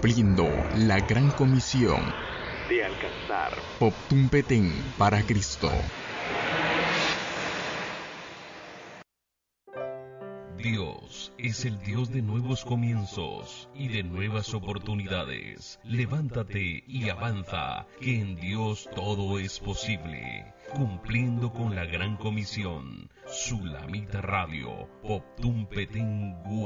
cumpliendo la gran comisión de alcanzar Poptún Petén para Cristo. Dios es el Dios de nuevos comienzos y de nuevas oportunidades. Levántate y avanza, que en Dios todo es posible. Cumpliendo con la gran comisión. Sulamita Radio, Poptún Petén